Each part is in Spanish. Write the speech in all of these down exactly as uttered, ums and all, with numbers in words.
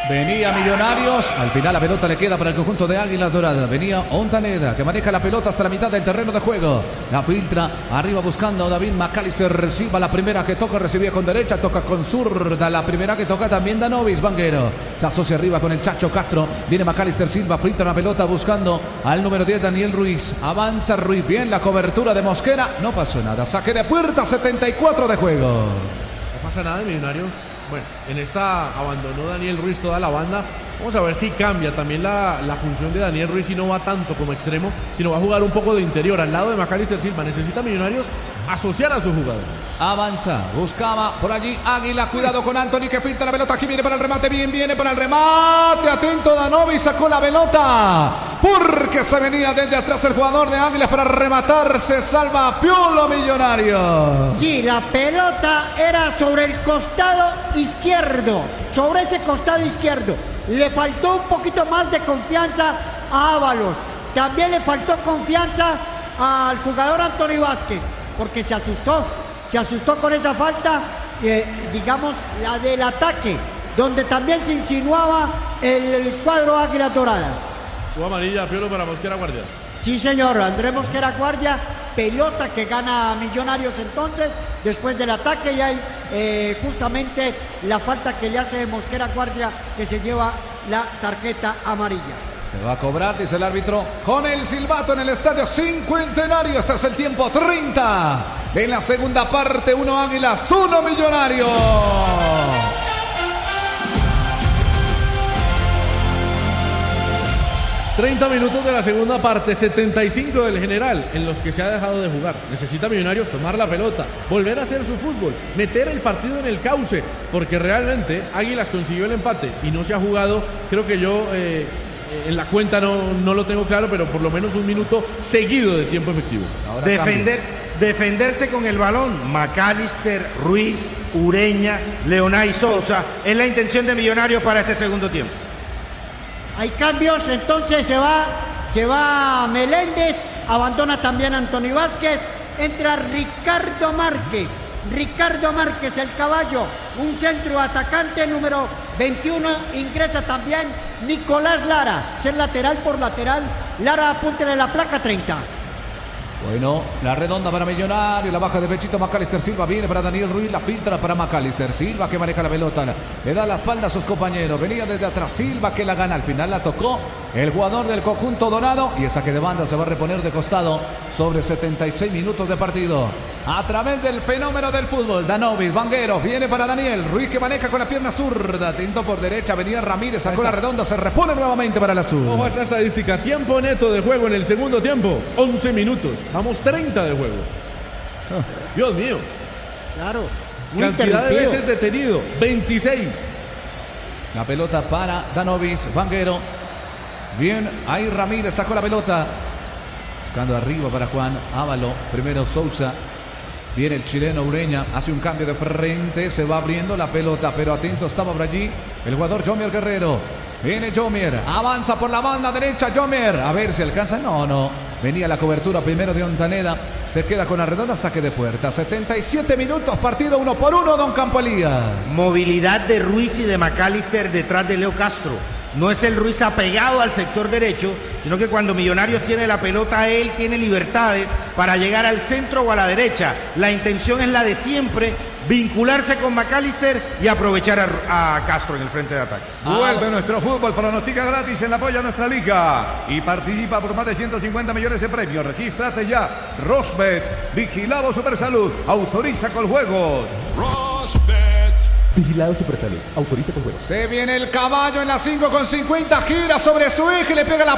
Venía Millonarios, al final la pelota le queda para el conjunto de Águilas Doradas. Venía Ontaneda, que maneja la pelota hasta la mitad del terreno de juego. La filtra, arriba buscando a David McAllister. Reciba la primera que toca, recibía con derecha, toca con zurda. La primera que toca también Danovis, Vanguero. Se asocia arriba con el Chacho Castro. Viene McAllister Silva, filtra la pelota buscando al número diez, Daniel Ruiz. Avanza Ruiz, bien la cobertura de Mosquera. No pasó nada, saque de puerta, setenta y cuatro de juego. No pasa nada de Millonarios. Bueno, en esta abandonó Daniel Ruiz toda la banda. Vamos a ver si cambia también la, la función de Daniel Ruiz y no va tanto como extremo, sino va a jugar un poco de interior al lado de McAllister Silva. Necesita Millonarios asociar a sus jugadores. Avanza, buscaba por allí Águila, cuidado con Anthony que finta la pelota, aquí viene para el remate, bien, viene para el remate, atento Danovi, sacó la pelota, porque se venía desde atrás el jugador de Águilas para rematar, se salva Piolo Millonario. Sí, la pelota era sobre el costado izquierdo, sobre ese costado izquierdo. Le faltó un poquito más de confianza a Ábalos. También le faltó confianza al jugador Anthony Vázquez, porque se asustó. Se asustó con esa falta, eh, digamos, la del ataque, donde también se insinuaba el, el cuadro Águilas Doradas. Tuvo amarilla, Piolo para Mosquera Guardia. Sí, señor, Andrés Mosquera Guardia, pelota que gana Millonarios entonces, después del ataque, y hay eh, justamente la falta que le hace Mosquera Guardia, que se lleva la tarjeta amarilla. Se va a cobrar, dice el árbitro, con el silbato en el estadio Cincuentenario. Este es el tiempo treinta en la segunda parte, uno Águilas, uno Millonarios. treinta minutos de la segunda parte, setenta y cinco del general, en los que se ha dejado de jugar. Necesita Millonarios tomar la pelota, volver a hacer su fútbol, meter el partido en el cauce, porque realmente Águilas consiguió el empate y no se ha jugado. Creo que yo eh, en la cuenta no, no lo tengo claro, pero por lo menos un minuto seguido de tiempo efectivo. Ahora Defender, defenderse con el balón, McAllister, Ruiz, Ureña, Leonay Sousa, es la intención de Millonarios para este segundo tiempo. Hay cambios, entonces se va, se va Meléndez, abandona también Anthony Vázquez, entra Ricardo Márquez, Ricardo Márquez el caballo, un centro atacante número veintiuno, ingresa también Nicolás Lara, ser lateral por lateral, Lara apúntele la placa treinta. Bueno, la redonda para Millonario, la baja de pechito McAllister Silva, viene para Daniel Ruiz, la filtra para McAllister Silva que maneja la pelota, le da la espalda a sus compañeros, venía desde atrás Silva que la gana, al final la tocó el jugador del conjunto dorado y el saque de banda se va a reponer de costado sobre setenta y seis minutos de partido. A través del fenómeno del fútbol, Danovis, Vanguero, viene para Daniel Ruiz que maneja con la pierna zurda, atento por derecha, venía Ramírez, sacó la redonda, se repone nuevamente para la sur. Ojo a esta estadística, tiempo neto de juego en el segundo tiempo, once minutos. Vamos treinta de juego. Dios mío. Claro. Cantidad de veces detenido, veintiséis. La pelota para Danovis, Vanguero. Bien, ahí Ramírez sacó la pelota. Buscando arriba para Juan Ávalo. Primero Sousa. Viene el chileno Ureña. Hace un cambio de frente. Se va abriendo la pelota. Pero atento estaba por allí el jugador Jomier Guerrero. Viene Jomier. Avanza por la banda derecha Jomier. A ver si alcanza. No, no. Venía la cobertura primero de Ontaneda. Se queda con la redonda, saque de puerta. setenta y siete minutos, partido uno por uno, don Campo Elías. Movilidad de Ruiz y de McAllister detrás de Leo Castro. No es el Ruiz apegado al sector derecho, sino que cuando Millonarios tiene la pelota, él tiene libertades para llegar al centro o a la derecha. La intención es la de siempre, vincularse con McAllister y aprovechar a, a Castro en el frente de ataque. Vuelve ah, nuestro fútbol, pronostica gratis en la apoyo a nuestra liga y participa por más de ciento cincuenta millones de premios. Regístrate ya. Rosbet, vigilado Supersalud, autoriza con juegos. Rosbet. Vigilado Supersalud, autoriza con juegos. Se viene el caballo en la cinco con cincuenta, gira sobre su eje, le pega la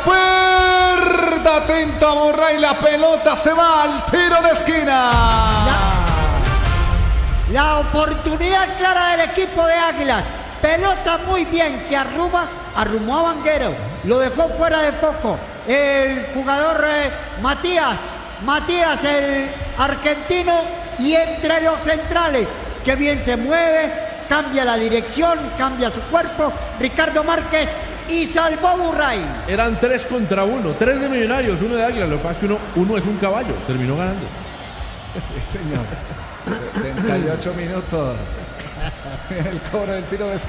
puerta, atento a Borray, la pelota se va al tiro de esquina. La, la oportunidad clara del equipo de Águilas, pelota muy bien que arruma, arrumó a Vanguero, lo dejó fuera de foco, el jugador eh, Matías, Matías el argentino, y entre los centrales, que bien se mueve, cambia la dirección, cambia su cuerpo, Ricardo Márquez, y salvó Burray. Eran tres contra uno, tres de Millonarios, uno de Águila. Lo que pasa es que uno, uno es un caballo, terminó ganando. Sí, señor. setenta y ocho minutos. El cobro del tiro de esquina.